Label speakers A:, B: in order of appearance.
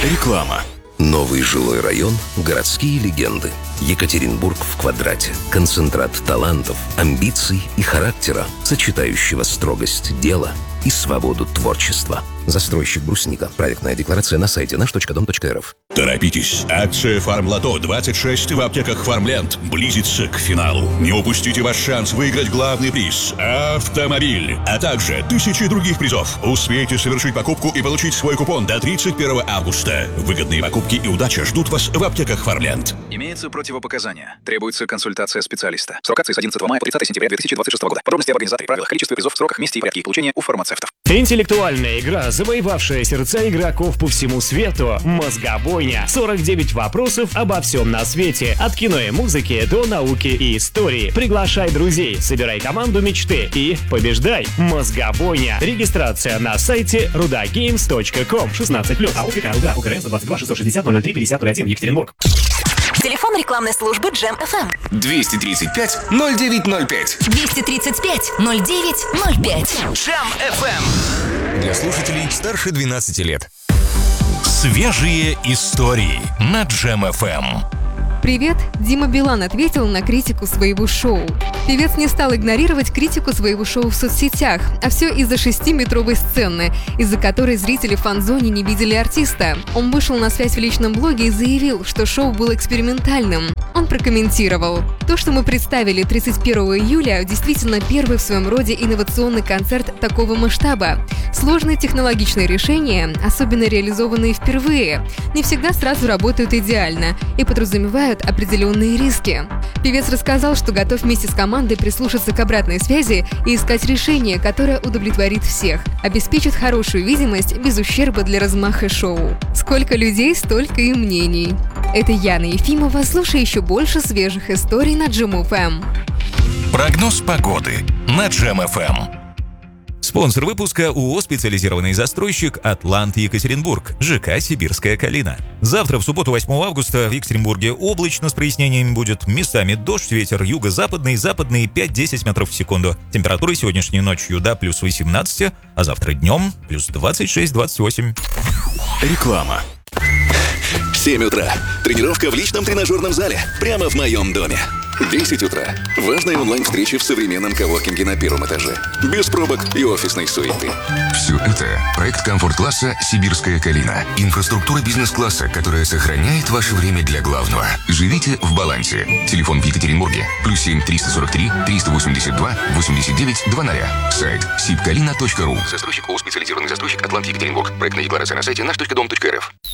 A: Реклама.
B: Новый жилой район, городские легенды. Екатеринбург в квадрате. Концентрат талантов, амбиций и характера, сочетающего строгость дела и свободу творчества. Застройщик «Брусника». Проектная декларация на сайте наш.дом.рф.
C: Торопитесь! Акция «Фармлото 26» в аптеках «Фармленд» близится к финалу. Не упустите ваш шанс выиграть главный приз – автомобиль, а также 1000 других призов. Успейте совершить покупку и получить свой купон до 31 августа. Выгодные покупки и удача ждут вас в аптеках «Фармленд».
D: Имеются противопоказания. Требуется консультация специалиста. Срок акции с 11 мая по 30 сентября 2026 года. Подробности об организаторе, правилах, количестве призов, сроках, месте и порядке их получения у фармацевтов.
E: Интеллектуальная игра, завоевавшая сердца игроков по всему свету. Мозгобойня. 49 вопросов обо всем на свете. От кино и музыки до науки и истории. Приглашай друзей, собирай команду мечты и побеждай. Мозгобойня. Регистрация на сайте rudagames.com. 16+. АОК «Руда», УКРС 22 660 03 50 Екатеринбург.
F: Телефон рекламной службы Джем FM.
A: 235-0905.
F: 235-0905.
A: Джем FM. Для слушателей старше 12 лет.
C: Свежие истории на Джем FM.
G: Привет! Дима Билан ответил на критику своего шоу. Певец не стал игнорировать критику своего шоу в соцсетях, а все из-за 6-метровой сцены, из-за которой зрители в фан-зоне не видели артиста. Он вышел на связь в личном блоге и заявил, что шоу было экспериментальным. Он прокомментировал: «То, что мы представили 31 июля, действительно первый в своем роде инновационный концерт такого масштаба. Сложные технологичные решения, особенно реализованные впервые, не всегда сразу работают идеально и подразумевают определенные риски». Певец рассказал, что готов вместе с командой прислушаться к обратной связи и искать решение, которое удовлетворит всех, обеспечит хорошую видимость без ущерба для размаха шоу. Сколько людей, столько и мнений. Это Яна Ефимова. Слушай еще больше свежих историй на Джем FM.
C: Прогноз погоды на Джем FM.
H: Спонсор выпуска ООО «Специализированный застройщик Атлант Екатеринбург», ЖК «Сибирская Калина». Завтра, в субботу, 8 августа, в Екатеринбурге облачно с прояснениями будет. Местами дождь, ветер юго-западный, западный 5-10 метров в секунду. Температура сегодняшней ночью до плюс 18, а завтра днем плюс 26-28.
A: Реклама.
I: 7 утра. Тренировка в личном тренажерном зале. Прямо в моем доме. 10 утра. Важная онлайн-встреча в современном коворкинге на первом этаже. Без пробок и офисной суеты.
J: Все это – проект комфорт-класса «Сибирская Калина». Инфраструктура бизнес-класса, которая сохраняет ваше время для главного. Живите в балансе. Телефон в Екатеринбурге. +7 343 382 89 00. Сайт sibkalina.ru. Застройщик ООО «Специализированный застройщик Атлант Екатеринбург». Проектная декларация на сайте наш.дом.рф.